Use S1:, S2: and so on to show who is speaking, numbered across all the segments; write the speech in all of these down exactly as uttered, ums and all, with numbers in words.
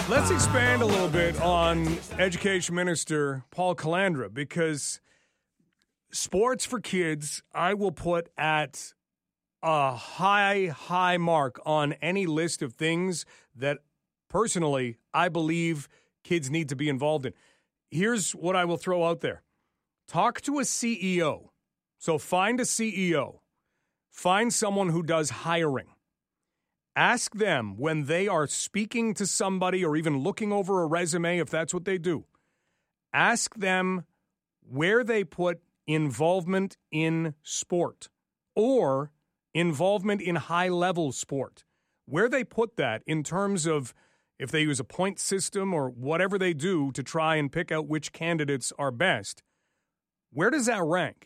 S1: Let's expand a little bit on Education Minister Paul Calandra, because sports for kids, I will put at a high, high mark on any list of things that personally I believe kids need to be involved in. Here's what I will throw out there. Talk to a C E O. So find a C E O. Find someone who does hiring. Ask them when they are speaking to somebody or even looking over a resume, if that's what they do. Ask them where they put involvement in sport or involvement in high-level sport. Where they put that in terms of if they use a point system or whatever they do to try and pick out which candidates are best. Where does that rank?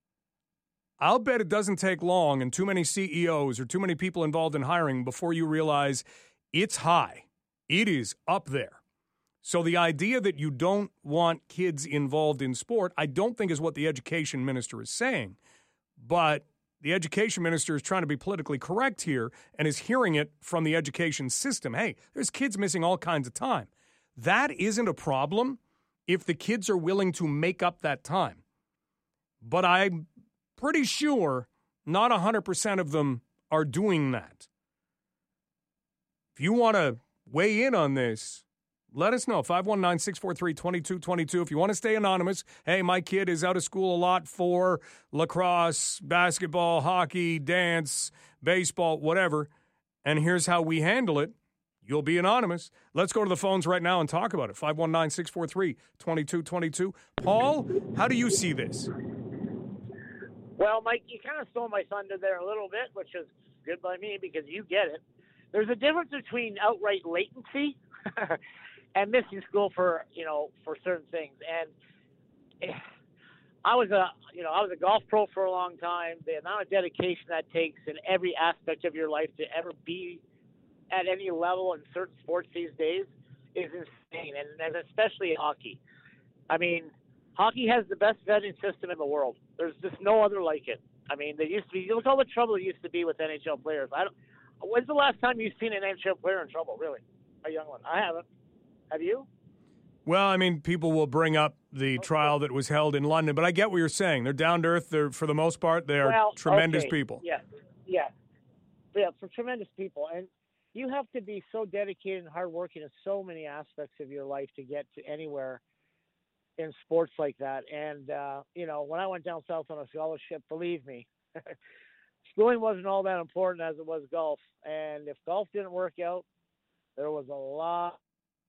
S1: I'll bet it doesn't take long and too many C E Os or too many people involved in hiring before you realize it's high. It is up there. So the idea that you don't want kids involved in sport, I don't think is what the education minister is saying. But the education minister is trying to be politically correct here and is hearing it from the education system. Hey, there's kids missing all kinds of time. That isn't a problem if the kids are willing to make up that time. But I'm pretty sure not one hundred percent of them are doing that. If you want to weigh in on this, let us know. five one nine, six four three, two two two two. If you want to stay anonymous, hey, my kid is out of school a lot for lacrosse, basketball, hockey, dance, baseball, whatever, and here's how we handle it. You'll be anonymous. Let's go to the phones right now and talk about it. five one nine, six four three, two two two two. Paul, how do you see this?
S2: Well, Mike, you kind of stole my thunder there a little bit, which is good by me because you get it. There's a difference between outright latency and missing school for, you know, for certain things. And I was a, you know, I was a golf pro for a long time. The amount of dedication that takes in every aspect of your life to ever be at any level in certain sports these days is insane, and, and especially hockey. I mean, hockey has the best vetting system in the world. There's just no other like it. I mean, there used to be, look all the trouble there used to be with N H L players. I don't. When's the last time you've seen an N H L player in trouble, really? A young one. I haven't. Have you?
S1: Well, I mean, people will bring up the trial that was held in London, but I get what you're saying. They're down to earth. They're, for the most part, they are
S2: well,
S1: tremendous
S2: okay.
S1: people.
S2: Yeah, yeah. Yeah, for tremendous people. And you have to be so dedicated and hardworking in so many aspects of your life to get to anywhere in sports like that. And, uh, you know, when I went down south on a scholarship, believe me, schooling wasn't all that important as it was golf. And if golf didn't work out, there was a lot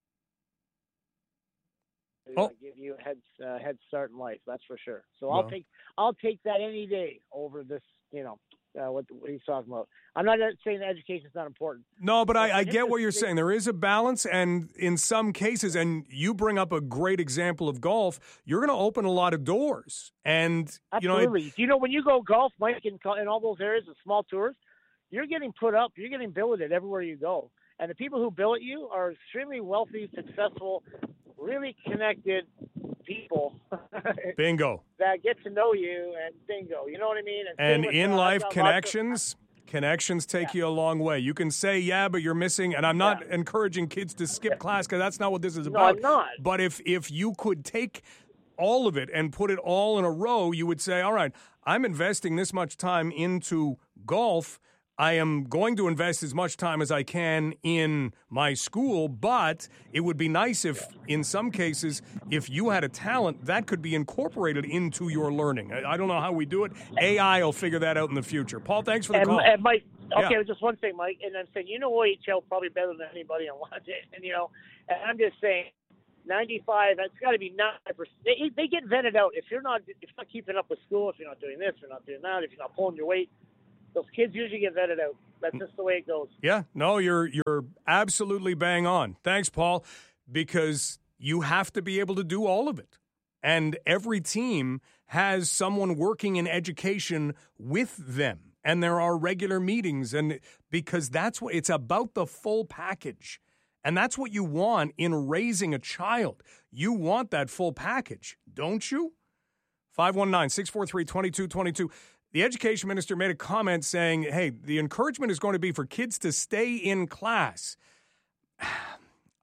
S2: to
S1: oh.
S2: give you a head, uh, head start in life. That's for sure. So
S1: Well.
S2: I'll take, I'll take that any day over this, you know, Uh, what, what he's talking about. I'm not saying education is not important.
S1: No, but I, I get what you're saying. There is a balance, and in some cases, and you bring up a great example of golf, you're going to open a lot of doors. And, you know,
S2: Absolutely.
S1: it,
S2: you know, when you go golf, Mike, in, in all those areas of small tours, you're getting put up, you're getting billeted everywhere you go. And the people who billet you are extremely wealthy, successful, really connected people.
S1: bingo.
S2: That get to know you, and bingo. You know what I mean?
S1: And,
S2: and
S1: in-life connections, connections take
S2: yeah.
S1: you a long way. You can say, yeah, but you're missing, and I'm not
S2: yeah.
S1: encouraging kids to skip class because that's not what this is
S2: No,
S1: about.
S2: I'm not.
S1: But if, if you could take all of it and put it all in a row, you would say, all right, I'm investing this much time into golf. I am going to invest as much time as I can in my school, but it would be nice if, in some cases, if you had a talent, that could be incorporated into your learning. I, I don't know how we do it. A I will figure that out in the future. Paul, thanks for the
S2: and,
S1: call.
S2: And Mike, okay,
S1: yeah.
S2: just one thing, Mike, and I'm saying, you know O H L probably better than anybody in London, and, you know, and I'm just saying, ninety-five, it's got to be ninety percent. They, they get vetted out. If you're not, if you're not keeping up with school, if you're not doing this, if you're not doing that, if you're not pulling your weight, those kids usually get vetted out. That's just the way it goes.
S1: Yeah, no, you're you're absolutely bang on. Thanks, Paul, because you have to be able to do all of it. And every team has someone working in education with them. And there are regular meetings, and because that's what it's about, the full package. And that's what you want in raising a child. You want that full package, don't you? five one nine, six four three, two two two two. The education minister made a comment saying, hey, the encouragement is going to be for kids to stay in class.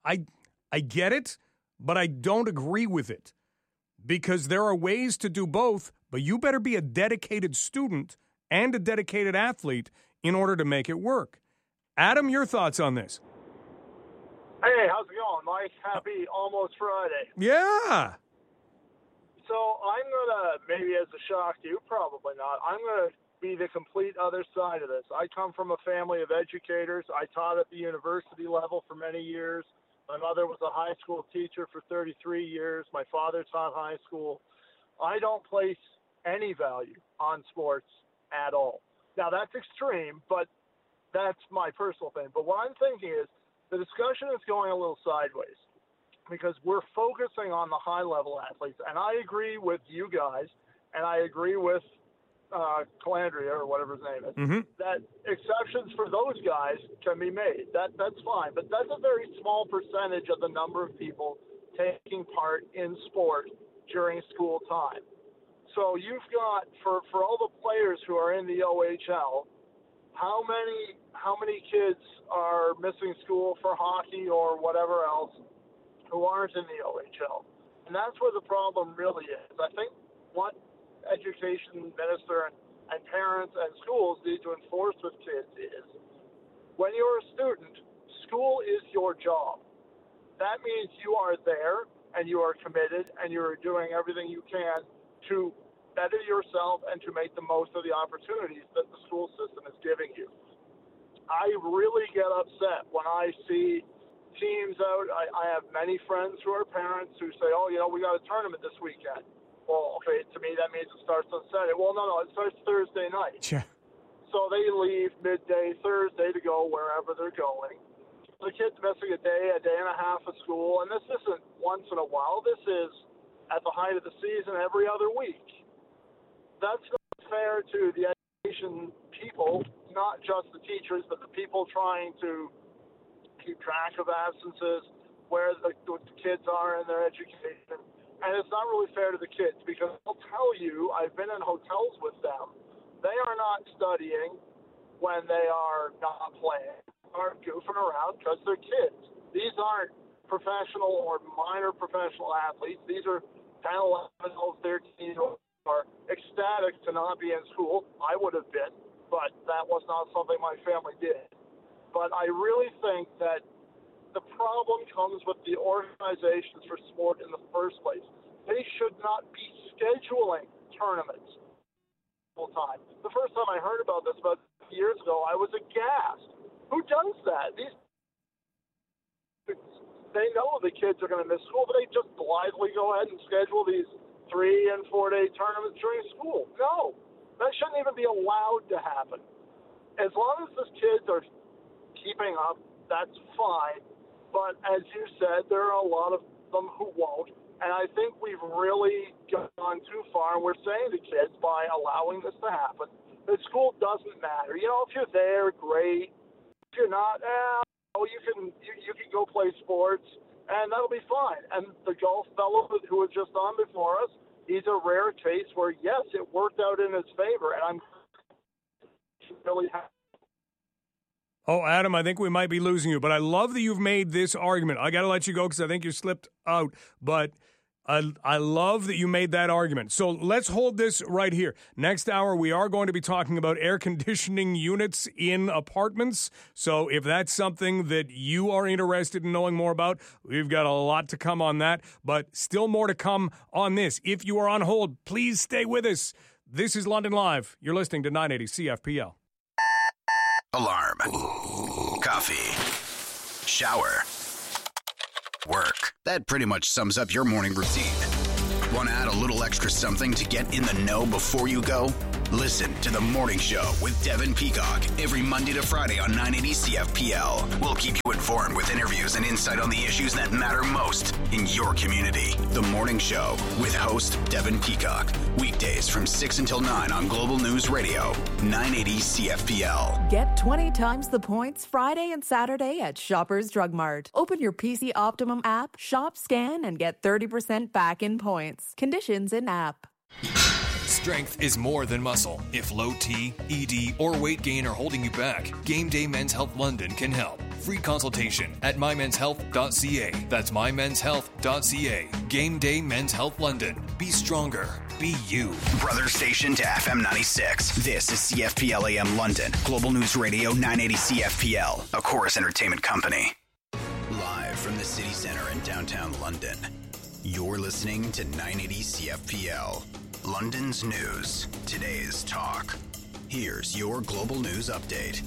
S1: I I get it, but I don't agree with it because there are ways to do both, but you better be a dedicated student and a dedicated athlete in order to make it work. Adam, your thoughts on this?
S3: Hey, how's it going, Mike? Happy almost Friday.
S1: Yeah.
S3: So I'm going to, maybe as a shock to you, probably not, I'm going to be the complete other side of this. I come from a family of educators. I taught at the university level for many years. My mother was a high school teacher for thirty-three years. My father taught high school. I don't place any value on sports at all. Now, that's extreme, but that's my personal thing. But what I'm thinking is the discussion is going a little sideways because we're focusing on the high-level athletes. And I agree with you guys, and I agree with uh, Calandria, or whatever his name is,
S1: mm-hmm.
S3: that exceptions for those guys can be made. That That's fine. But that's a very small percentage of the number of people taking part in sport during school time. So you've got, for, for all the players who are in the O H L, how many how many kids are missing school for hockey or whatever else who aren't in the O H L? And that's where the problem really is. I think what education minister and, and parents and schools need to enforce with kids is when you're a student, school is your job. That means you are there and you are committed and you're doing everything you can to better yourself and to make the most of the opportunities that the school system is giving you. I really get upset when I see teams out. I, I have many friends who are parents who say, oh, you know, we got a tournament this weekend. Well, okay, to me that means it starts on Saturday. Well, no, no, it starts Thursday night.
S1: Yeah.
S3: So they leave midday Thursday to go wherever they're going. The kid's missing a day, a day and a half of school, and this isn't once in a while. This is at the height of the season every other week. That's not fair to the education people, not just the teachers, but the people trying to keep track of absences, where the, the kids are in their education. And it's not really fair to the kids because I'll tell you, I've been in hotels with them. They are not studying when they are not playing, are goofing around because they're kids. These aren't professional or minor professional athletes. These are ten, eleven, twelve, thirteen who are ecstatic to not be in school. I would have been, but that was not something my family did. But I really think that the problem comes with the organizations for sport in the first place. They should not be scheduling tournaments full time. The first time I heard about this about years ago, I was aghast. Who does that? These they know the kids are going to miss school, but they just blithely go ahead and schedule these three and four day tournaments during school. No, that shouldn't even be allowed to happen. As long as the kids are keeping up, that's fine. But as you said, there are a lot of them who won't. And I think we've really gone too far. And we're saying to kids by allowing this to happen that school doesn't matter. You know, if you're there, great. If you're not, eh, oh, you can you, you can go play sports, and that'll be fine. And the golf fellow who was just on before us, he's a rare case where, yes, it worked out in his favor. And I'm really happy.
S1: Oh, Adam, I think we might be losing you, but I love that you've made this argument. I got to let you go because I think you slipped out, but I, I love that you made that argument. So let's hold this right here. Next hour, we are going to be talking about air conditioning units in apartments. So if that's something that you are interested in knowing more about, we've got a lot to come on that, but still more to come on this. If you are on hold, please stay with us. This is London Live. You're listening to nine eighty C F P L.
S4: Alarm. Coffee. Shower. Work. That pretty much sums up your morning routine. Want to add a little extra something to get in the know before you go? Listen to The Morning Show with Devin Peacock every Monday to Friday on nine eighty C F P L. We'll keep you informed with interviews and insight on the issues that matter most in your community. The Morning Show with host Devin Peacock. Weekdays from six until nine on Global News Radio, nine eighty C F P L.
S5: Get twenty times the points Friday and Saturday at Shoppers Drug Mart. Open your P C Optimum app, shop, scan, and get thirty percent back in points. Conditions in app.
S6: Strength is more than muscle. If low T, E D, or weight gain are holding you back, Game Day Men's Health London can help. Free consultation at my mens health dot c a. That's my mens health dot c a. Game Day Men's Health London. Be stronger. Be you.
S4: Brother station to F M ninety-six. This is C F P L A M London. Global News Radio nine eighty C F P L. A Chorus Entertainment Company. Live from the city center in downtown London. You're listening to nine eighty C F P L. London's news. Today's talk. Here's your global news update.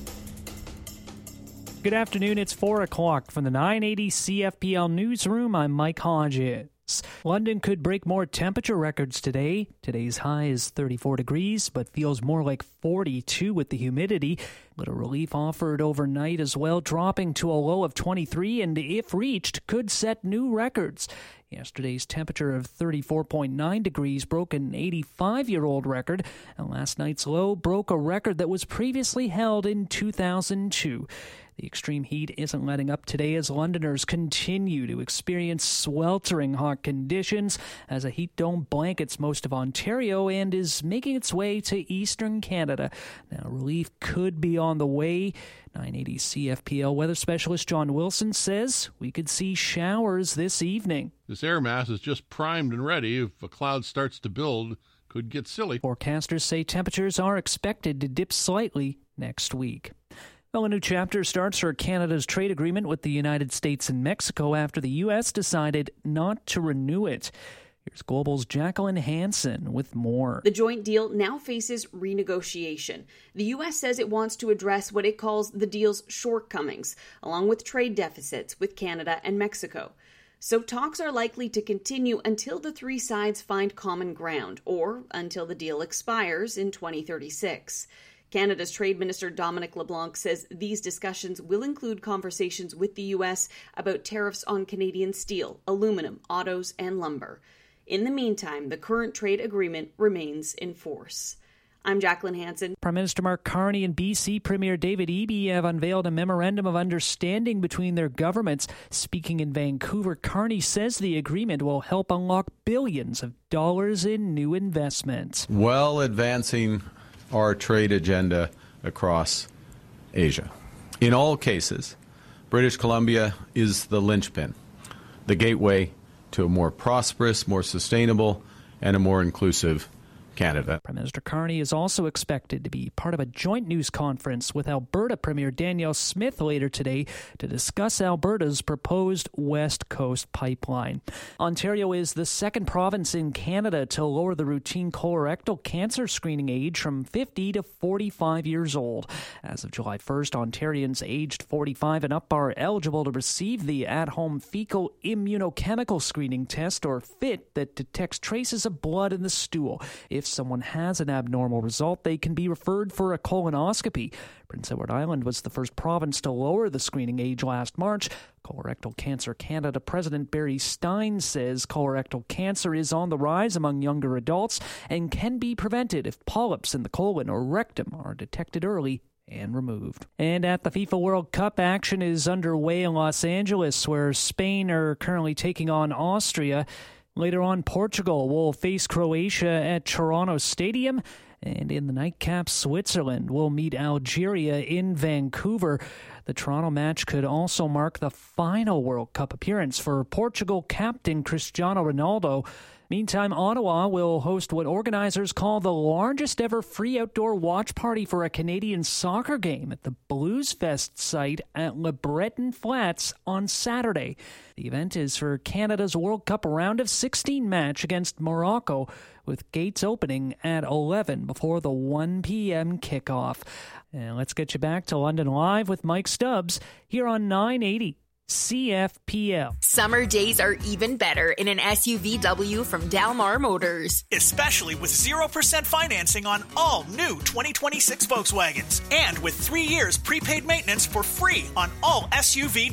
S7: Good afternoon. It's four o'clock from the nine eighty C F P L newsroom. I'm Mike Hodges. London could break more temperature records today. Today's high is thirty-four degrees, but feels more like forty-two with the humidity. Little relief offered overnight as well, dropping to a low of twenty-three, and if reached, could set new records. Yesterday's temperature of thirty-four point nine degrees broke an eighty-five-year-old record, and last night's low broke a record that was previously held in two thousand two. The extreme heat isn't letting up today as Londoners continue to experience sweltering hot conditions as a heat dome blankets most of Ontario and is making its way to eastern Canada. Now, relief could be on the way. nine eighty C F P L weather specialist John Wilson says we could see showers this evening.
S8: This air mass is just primed and ready. If a cloud starts to build, could get silly.
S7: Forecasters say temperatures are expected to dip slightly next week. Well, a new chapter starts for Canada's trade agreement with the United States and Mexico after the U S decided not to renew it. Here's Global's Jacqueline Hansen with more.
S9: The joint deal now faces renegotiation. The U S says it wants to address what it calls the deal's shortcomings, along with trade deficits with Canada and Mexico. So talks are likely to continue until the three sides find common ground, or until the deal expires in twenty thirty-six. Canada's Trade Minister Dominic LeBlanc says these discussions will include conversations with the U S about tariffs on Canadian steel, aluminum, autos, and lumber. In the meantime, the current trade agreement remains in force. I'm Jacqueline Hansen.
S7: Prime Minister Mark Carney and B C Premier David Eby have unveiled a memorandum of understanding between their governments. Speaking in Vancouver, Carney says the agreement will help unlock billions of dollars in new investments.
S10: Well, advancing our trade agenda across Asia. In all cases, British Columbia is the linchpin, the gateway to a more prosperous, more sustainable, and a more inclusive Canada.
S7: Prime Minister Carney is also expected to be part of a joint news conference with Alberta Premier Danielle Smith later today to discuss Alberta's proposed West Coast pipeline. Ontario is the second province in Canada to lower the routine colorectal cancer screening age from fifty to forty-five years old. As of July first, Ontarians aged forty-five and up are eligible to receive the at-home fecal immunochemical screening test, or FIT, that detects traces of blood in the stool. If someone has an abnormal result, they can be referred for a colonoscopy. Prince Edward Island was the first province to lower the screening age last March. Colorectal Cancer Canada President Barry Stein says colorectal cancer is on the rise among younger adults and can be prevented if polyps in the colon or rectum are detected early and removed. And at the FIFA World Cup, action is underway in Los Angeles, where Spain are currently taking on Austria. Later on, Portugal will face Croatia at Toronto Stadium. And in the nightcap, Switzerland will meet Algeria in Vancouver. The Toronto match could also mark the final World Cup appearance for Portugal captain Cristiano Ronaldo. Meantime, Ottawa will host what organizers call the largest ever free outdoor watch party for a Canadian soccer game at the Blues Fest site at Le Breton Flats on Saturday. The event is for Canada's World Cup round of sixteen match against Morocco, with gates opening at eleven before the one p.m. kickoff. And let's get you back to London Live with Mike Stubbs here on nine eighty C F P L.
S11: Summer days are even better in an S U V W from Dalmar Motors.
S12: Especially with zero percent financing on all new twenty twenty-six Volkswagens. And with three years prepaid maintenance for free on all S U V